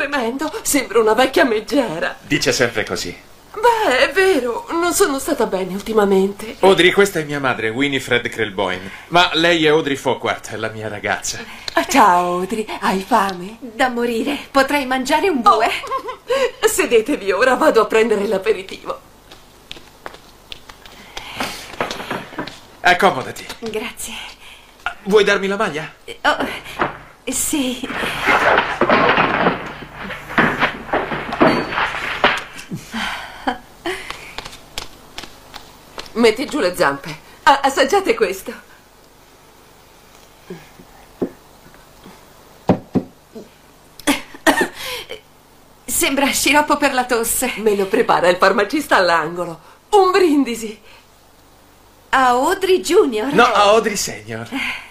tremendo. Sembra una vecchia megera. Dice sempre così. Beh, è vero, non sono stata bene ultimamente. Audrey, questa è mia madre, Winifred Krelboyne. Ma lei è Audrey Foquart, la mia ragazza. Ciao, Audrey. Hai fame? Da morire. Potrei mangiare un bue. Sedetevi ora, vado a prendere l'aperitivo. Accomodati. Grazie. Vuoi darmi la maglia? Oh, sì. Metti giù le zampe. Assaggiate questo. Sembra sciroppo per la tosse. Me lo prepara il farmacista all'angolo. Un brindisi. A Audrey Junior. No, a Audrey Senior.